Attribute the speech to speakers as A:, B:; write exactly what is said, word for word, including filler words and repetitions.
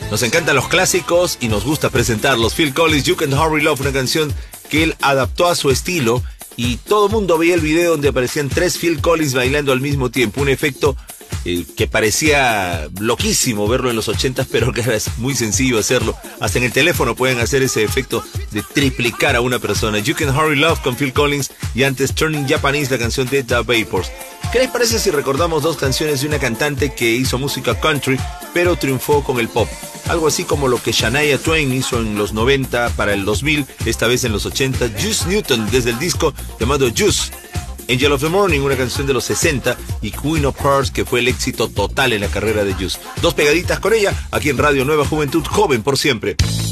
A: Nos encantan los clásicos y nos gusta presentarlos. Phil Collins, You Can Hurry Love, una canción que él adaptó a su estilo y todo el mundo veía el video donde aparecían tres Phil Collins bailando al mismo tiempo. Un efecto eh, que parecía loquísimo verlo en los ochentas, pero que es muy sencillo hacerlo. Hasta en el teléfono pueden hacer ese efecto de triplicar a una persona. You Can Hurry Love con Phil Collins y antes Turning Japanese, la canción de The Vapors. ¿Qué les parece si recordamos dos canciones de una cantante que hizo música country, pero triunfó con el pop? Algo así como lo que Shania Twain hizo en los noventa para el dos mil, esta vez en los ochenta. Juice Newton desde el disco llamado Juice. Angel of the Morning, una canción de los sesenta, y Queen of Hearts, que fue el éxito total en la carrera de Juice. Dos pegaditas con ella, aquí en Radio Nueva Juventud, joven por siempre.